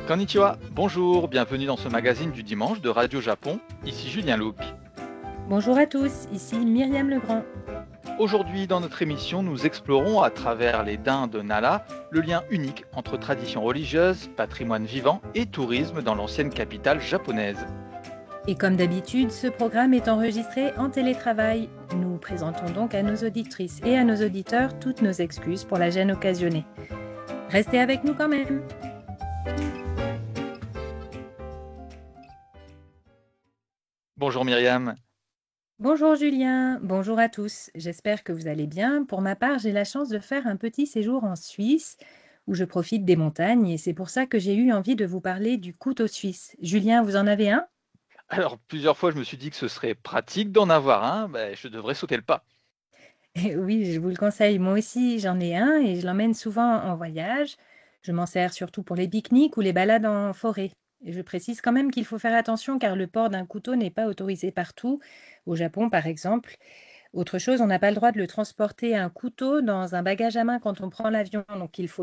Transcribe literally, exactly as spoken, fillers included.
Konnichiwa, bonjour, bienvenue dans ce magazine du dimanche de Radio Japon, ici Julien Loup. Bonjour à tous, ici Myriam Legrand. Aujourd'hui dans notre émission, nous explorons à travers les daims de Nara le lien unique entre tradition religieuse, patrimoine vivant et tourisme dans l'ancienne capitale japonaise. Et comme d'habitude, ce programme est enregistré en télétravail. Nous présentons donc à nos auditrices et à nos auditeurs toutes nos excuses pour la gêne occasionnée. Restez avec nous quand même. Bonjour Myriam. Bonjour Julien, bonjour à tous. J'espère que vous allez bien. Pour ma part, j'ai la chance de faire un petit séjour en Suisse où je profite des montagnes et c'est pour ça que j'ai eu envie de vous parler du couteau suisse. Julien, vous en avez un? Alors plusieurs fois je me suis dit que ce serait pratique d'en avoir un, ben, je devrais sauter le pas. Eh oui, je vous le conseille. Moi aussi, j'en ai un et je l'emmène souvent en voyage. Je m'en sers surtout pour les pique-niques ou les balades en forêt. Et je précise quand même qu'il faut faire attention car le port d'un couteau n'est pas autorisé partout. Au Japon, par exemple. Autre chose, on n'a pas le droit de le transporter un couteau dans un bagage à main quand on prend l'avion. Donc, il faut